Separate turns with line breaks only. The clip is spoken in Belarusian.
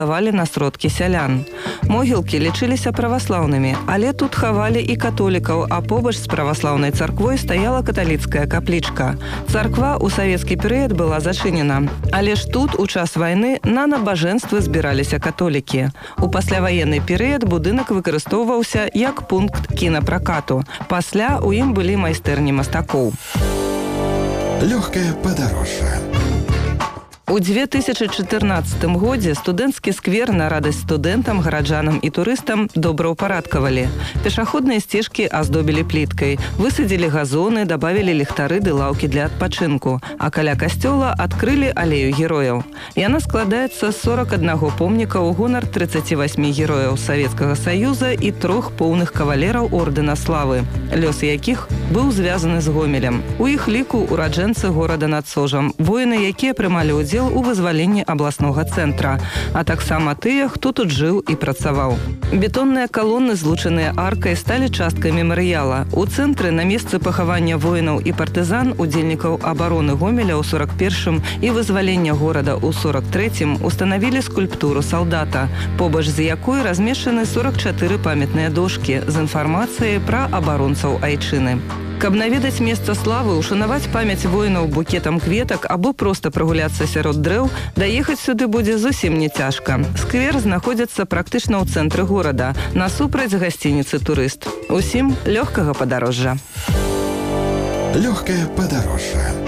давалі на сродкі сялян. Могілкі лічыліся праваслаўнымі, але тут хавалі і католікаў, а побач з праваслаўнай царквой стаяла каталіцкая каплічка. Царква ў савецкі перыяд была зачынена. Але ж тут у час вайны на набажэнствы збіраліся католікі. У пасляваенны перыяд будынак выкарыстоўваўся як пункт кінапракату. Пасля ў ім былі майстэрні мастакоў.
Лёгкае падарожжа.
У 2014 годзе студэнцкі сквер на радасць студэнтам, гараджанам і турыстам добра ўпарадкавалі. Пешаходныя сцежкі аздобілі пліткай, высадзілі газоны, дабавілі ліхтары ды лаўкі для адпачынку, а каля касцёла адкрылі алею герояў. Яна складаецца з 41 помніка ў гонар 38 герояў Савецкага Саюза і 3 поўных кавалераў ордэна славы, лёс якіх быў звязаны з Гомелем. У іх ліку ураджэнцы горада над Сожам, воіны, якія прымалі ўдзел у вызваленні абласнога цэнтра, а таксама тыя, хто тут жыў і працаваў. Бетонныя калоны, злучаныя аркай, сталі часткай мемарыяла. У цэнтры на месцы пахавання воінаў і партызан, удзельнікаў абароны Гомеля ў 41-м і вызвалення горада ў 43-м устанавілі скульптуру салдата, побач з якой размешчаны 44 памятныя дошкі з інфармацыяй пра абаронцаў айчыны. Каб наведаць месца славы, ушанаваць памяць воінаў букетам кветак або проста прагуляцца сярод дрэў, даехаць сюды будзе зусім не цяжка. Сквер знаходзіцца практычна ў цэнтры горада, насупраць гасцініцы «Турыст». Усім лёгкага падарожжа.
Лёгкае падарожжа.